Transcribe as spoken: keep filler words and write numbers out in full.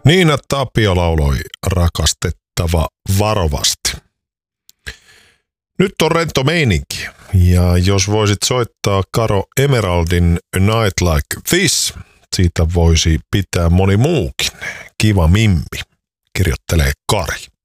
Niina Tapio lauloi Rakastettava varovasti. Nyt on rento meininki, ja jos voisit soittaa Karo Emeraldin A Night Like This, siitä voisi pitää moni muukin. Kiva mimmi, kirjoittelee Kari.